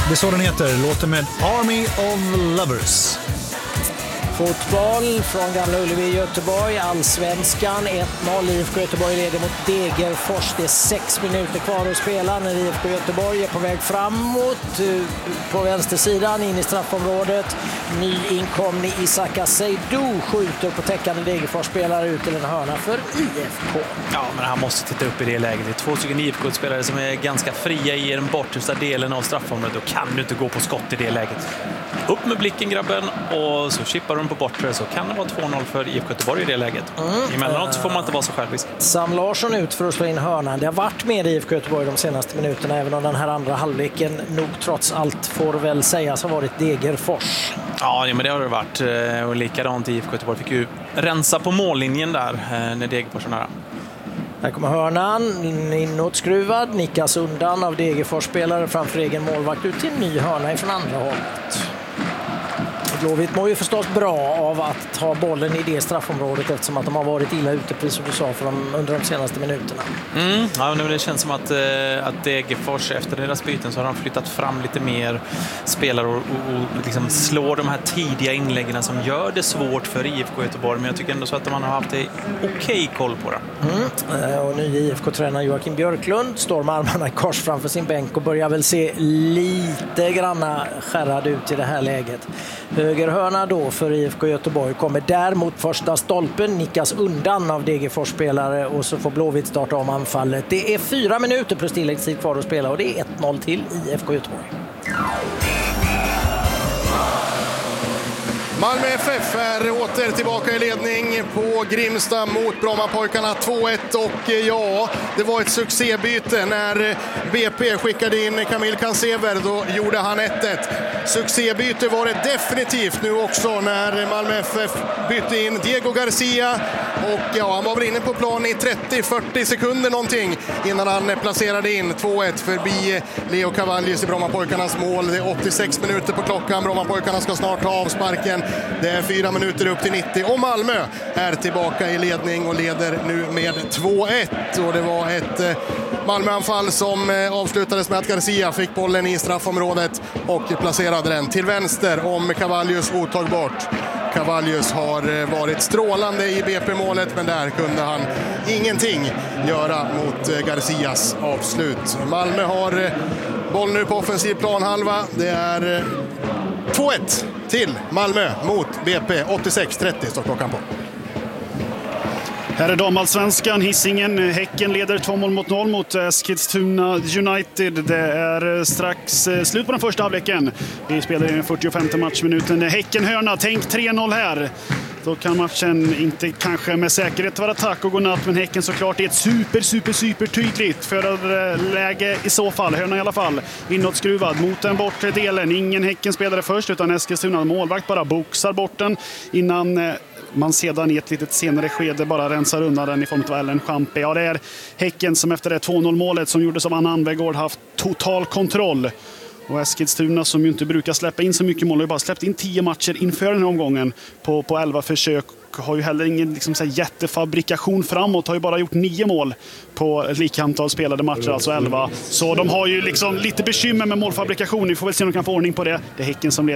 Det är så den heter, låter med Army of Lovers. Fotboll från Gamla Ullevi i Göteborg, Allsvenskan 1-0, IFK Göteborg leder mot Degerfors. Det är 6 minuter kvar att spela när IFK Göteborg är på väg framåt på vänstersidan in i straffområdet. Nyinkomning Isaka Seydou skjuter på täckande Degerfors-spelare ut till en hörna för IFK. Ja, men han måste titta upp i det läget. Det är 2 stycken IFK-spelare som är ganska fria i den bortersta delen av straffområdet. Då kan du inte gå på skott i det läget. Upp med blicken, grabben, och så chippar de på bortre, så kan det vara 2-0 för IFK Göteborg i det läget. Emellanåt så får man inte vara så självisk. Sam Larsson ut för att slå in hörnan. Det har varit med i IFK Göteborg de senaste minuterna, även om den här andra halvleken nog trots allt får väl sägas ha varit Degerfors. Ja, men det har det varit. Och likadant IFK Göteborg fick ju rensa på mållinjen där när Degerfors är nära. Här kommer hörnan, inåtskruvad, nickas undan av Degerfors-spelare framför egen målvakt ut till en ny hörna ifrån andra hållet. Blåvitt mår ju förstås bra av att ha bollen i det straffområdet, eftersom att de har varit illa ute, precis som du sa, för under de senaste minuterna. Ja, men det känns som att Degerfors efter deras byten så har de flyttat fram lite mer spelare och liksom slår de här tidiga inläggen som gör det svårt för IFK Göteborg. Men jag tycker ändå så att man har haft okej koll på det. Och ny IFK-tränare Joakim Björklund står med armarna i kors framför sin bänk och börjar väl se lite granna skärrad ut i det här läget. Högerhörna då för IFK Göteborg kommer där mot första stolpen, nickas undan av Degerfors-spelare och så får Blåvitt starta om anfallet. Det är 4 minuter plus tilläggstid kvar att spela och det är 1-0 till IFK Göteborg. Malmö FF är åter tillbaka i ledning på Grimsta mot Brommapojkarna 2-1 och ja, det var ett succébyte när BP skickade in Camille Cansever, då gjorde han 1-1. Succébyte var det definitivt nu också när Malmö FF bytte in Diego Garcia och ja, han var väl inne på plan i 30-40 sekunder någonting innan han placerade in 2-1 förbi Leo Cavallius i Brommapojkarnas mål. Det är 86 minuter på klockan, Brommapojkarna ska snart ta avsparken. Det är 4 minuter upp till 90 och Malmö är tillbaka i ledning och leder nu med 2-1. Och det var ett Malmöanfall som avslutades med att Garcia fick bollen i straffområdet och placerade den till vänster om Cavallius otagbart. Cavallius har varit strålande i BP-målet, men där kunde han ingenting göra mot Garcias avslut. Malmö har boll nu på offensiv planhalva. Det är 2-1 till Malmö mot BP. 86-30 står klockan på. Här är damallsvenskan. Hisingen, Häcken leder 2-0 mot Eskilstuna United. Det är strax slut på den första halvleken. Vi spelar i den 45:e matchminuten. Häcken hörna, tänk 3-0 här. Då kan matchen inte kanske med säkerhet vara tack och godnatt, men Häcken såklart är ett super tydligt förarläge i så fall. Hörna i alla fall inåtskruvad mot den bortre delen. Ingen Häcken spelare först, utan Eskilstuna målvakt bara boxar bort den innan man sedan i ett litet senare skede bara rensar undan den i form av Ellen Champe. Ja, det är Häcken som efter det 2-0-målet som gjordes av Anna Anvegård haft total kontroll. Och Eskilstuna som ju inte brukar släppa in så mycket mål har ju bara släppt in 10 matcher inför den här omgången på 11 försök. Har ju heller ingen liksom, så här, jättefabrikation framåt. Har ju bara gjort 9 mål på ett lika antal spelade matcher, alltså 11. Så de har ju liksom lite bekymmer med målfabrikation. Vi får väl se om de kan få ordning på det. Det är Häcken som leder.